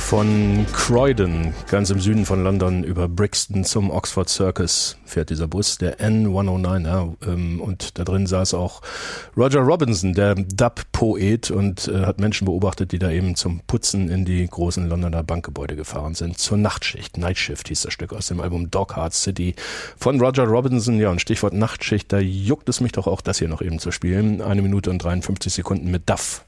Von Croydon, ganz im Süden von London, über Brixton zum Oxford Circus fährt dieser Bus, der N109. Ja, und da drin saß auch Roger Robinson, der Dub-Poet, und hat Menschen beobachtet, die da eben zum Putzen in die großen Londoner Bankgebäude gefahren sind. Zur Nachtschicht. Nightshift hieß das Stück aus dem Album Dog Heart City von Roger Robinson. Ja, und Stichwort Nachtschicht, da juckt es mich doch auch, das hier noch eben zu spielen. 1 Minute und 53 Sekunden mit Duff.